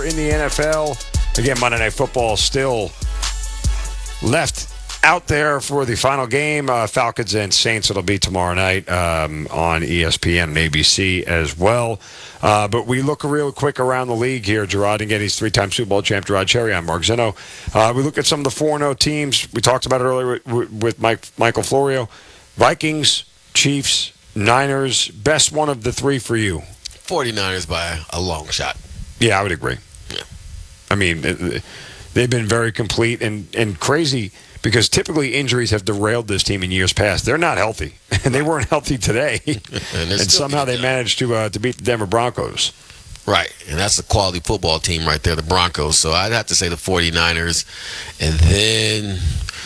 in the NFL. Again, Monday Night Football still left out there for the final game. Falcons and Saints, it'll be tomorrow night on ESPN and ABC as well. But we look real quick around the league here. Gerard and Getty's three-time Super Bowl champ, Gerard Cherry. I'm Mark Zinno. We look at some of the 4-0 teams. We talked about it earlier with Michael Florio. Vikings, Chiefs, Niners. Best one of the three for you? 49ers by a long shot. Yeah, I would agree. Yeah. I mean, they've been very complete and crazy because typically injuries have derailed this team in years past. They're not healthy, and they weren't healthy today. and somehow they managed to beat the Denver Broncos. Right, and that's a quality football team right there, the Broncos. So I'd have to say the 49ers. And then,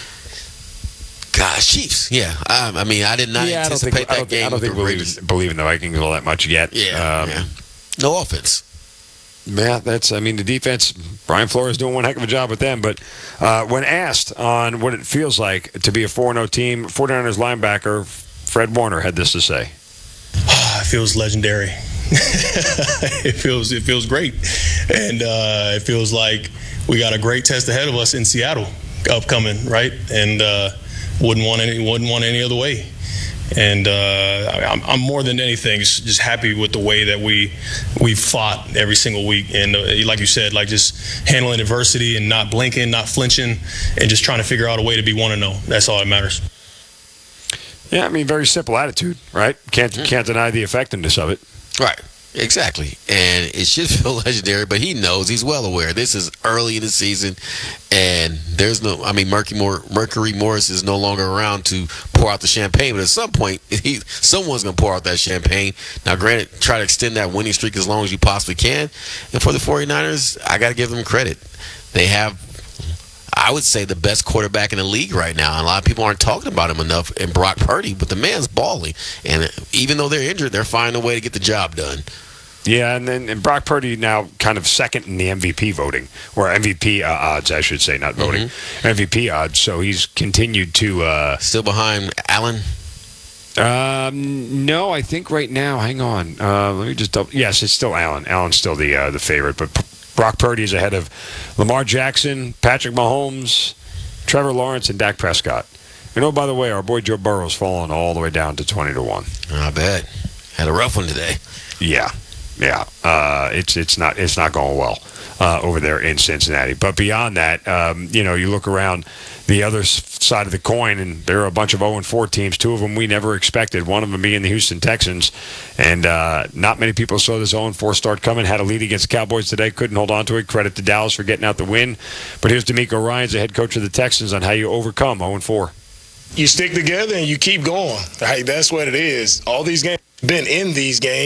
gosh, Chiefs. Yeah, I mean, I did not anticipate that game. I don't think believe in the Vikings all that much yet. Yeah. No offense. Yeah, the defense, Brian Flores doing one heck of a job with them. But when asked on what it feels like to be a 4-0 team, 49ers linebacker Fred Warner had this to say. It feels legendary. It feels great. And it feels like we got a great test ahead of us in Seattle upcoming, right? And wouldn't want any other way. And I'm more than anything just happy with the way that we fought every single week. And like you said, like just handling adversity and not blinking, not flinching, and just trying to figure out a way to be 1-0. That's all that matters. Yeah, I mean, very simple attitude, right? Can't deny the effectiveness of it. Right. Exactly. And it should feel legendary, but he knows, he's well aware. This is early in the season, and there's Mercury Morris is no longer around to pour out the champagne, but at some point, someone's going to pour out that champagne. Now, granted, try to extend that winning streak as long as you possibly can. And for the 49ers, I got to give them credit. They have, I would say, the best quarterback in the league right now. And a lot of people aren't talking about him enough in Brock Purdy, but the man's balling. And even though they're injured, they're finding a way to get the job done. Yeah, and Brock Purdy now kind of second in the MVP voting, or MVP odds, I should say, not voting. MVP odds. So he's continued to... Still behind Allen? No, I think right now, hang on. Let me just double... Yes, it's still Allen. Allen's still the favorite, but Brock Purdy is ahead of Lamar Jackson, Patrick Mahomes, Trevor Lawrence, and Dak Prescott. And oh, by the way, our boy Joe Burrow's fallen all the way down to 20-1. I bet. Had a rough one today. Yeah. It's not going well over there in Cincinnati. But beyond that, you look around the other side of the coin, and there are a bunch of 0-4 teams. Two of them we never expected. One of them being the Houston Texans, and not many people saw this 0-4 start coming. Had a lead against the Cowboys today, couldn't hold on to it. Credit to Dallas for getting out the win. But here's DeMeco Ryans, the head coach of the Texans, on how you overcome 0-4. You stick together and you keep going. Right? That's what it is. All these games, been in these games.